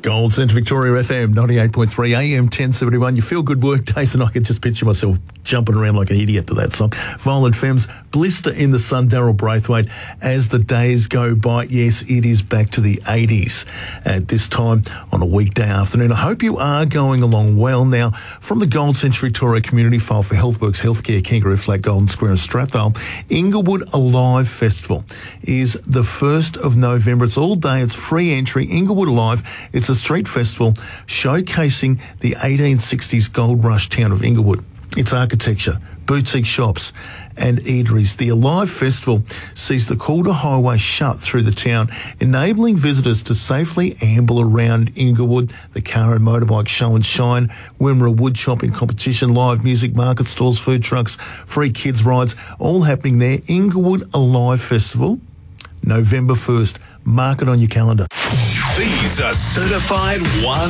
Gold Centre Victoria FM 98.3 AM 1071. You feel good work days, and I can just picture myself jumping around like an idiot to that song. Violent Femmes, Blister in the Sun, Daryl Braithwaite. As the days go by, yes, it is back to the 80s at this time on a weekday afternoon. I hope you are going along well. Now, from the Gold Centre Victoria Community File for Healthworks Healthcare, Kangaroo Flat, Golden Square and Strathvale, Inglewood Alive Festival is the 1st of November. It's all day. It's free entry. Inglewood Alive. It's a street festival showcasing the 1860s gold rush town of Inglewood. Its architecture, boutique shops and eateries. The Alive Festival sees the Calder Highway shut through the town, enabling visitors to safely amble around Inglewood. The car and motorbike show and shine, Wimmera wood chopping competition, live music, market stalls, food trucks, free kids rides, all happening there. Inglewood Alive Festival, November 1st. Mark it on your calendar. These are certified 1